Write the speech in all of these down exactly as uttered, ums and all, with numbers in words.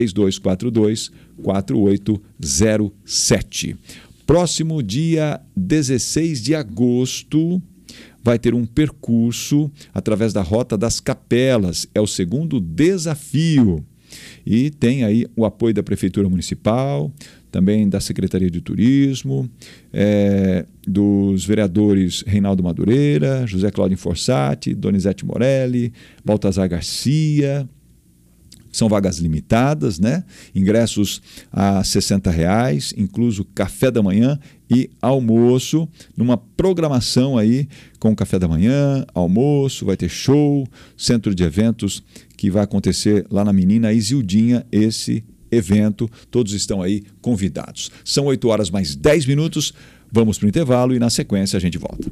três dois quatro dois, quatro oito zero sete. Próximo dia dezesseis de agosto vai ter um percurso através da Rota das Capelas. É o segundo desafio. E tem aí o apoio da Prefeitura Municipal, também da Secretaria de Turismo, é, dos vereadores Reinaldo Madureira, José Cláudio Fossati, Donizete Morelli, Baltazar Garcia. São vagas limitadas, né? Ingressos a sessenta reais, incluso café da manhã e almoço, numa programação aí com café da manhã, almoço, vai ter show, centro de eventos que vai acontecer lá na Menina Isildinha, esse evento. Todos estão aí convidados. São oito horas mais dez minutos, vamos para o intervalo e na sequência a gente volta.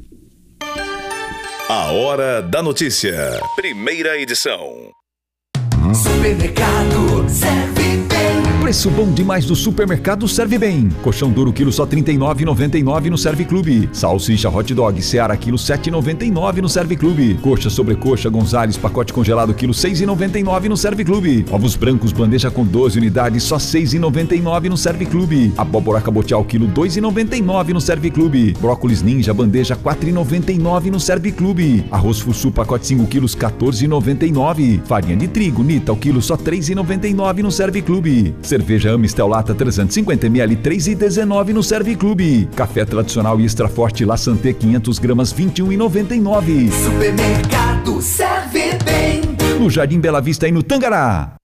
A Hora da Notícia, primeira edição. Supermercado Serve Bem. Preço bom demais do Supermercado Serve Bem. Colchão duro quilo só trinta e nove reais e noventa e nove centavos no Serve Clube. Salsicha Hot Dog Seara quilo sete reais e noventa e nove centavos no Serve Clube. Coxa sobrecoxa Gonzales pacote congelado quilo seis reais e noventa e nove centavos no Serve Clube. Ovos brancos bandeja com doze unidades só seis reais e noventa e nove centavos no Serve Clube. Abóbora cabotial quilo dois reais e noventa e nove centavos no Serve Clube. Brócolis Ninja bandeja quatro reais e noventa e nove centavos no Serve Clube. Arroz Fussu pacote cinco quilos quatorze reais e noventa e nove centavos. Farinha de trigo Nita o quilo só três reais e noventa e nove centavos no Serve Clube. Cerveja Amistel Lata trezentos e cinquenta mililitros três reais e dezenove centavos no Serve Clube. Café tradicional e extra forte La Santé quinhentas gramas vinte e um reais e noventa e nove centavos. Supermercado Serve Bem. No Jardim Bela Vista e no Tangará.